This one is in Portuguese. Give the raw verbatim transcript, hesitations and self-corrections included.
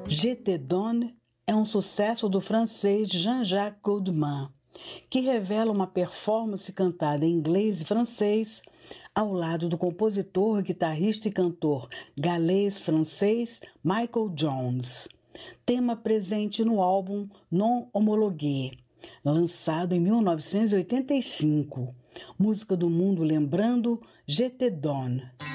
Je te donne é um sucesso do francês Jean-Jacques Goldman, que revela uma performance cantada em inglês e francês ao lado do compositor, guitarrista e cantor galês-francês Michael Jones. Tema presente no álbum Non Homologué, lançado em mil novecentos e oitenta e cinco. Música do mundo lembrando Je te donne.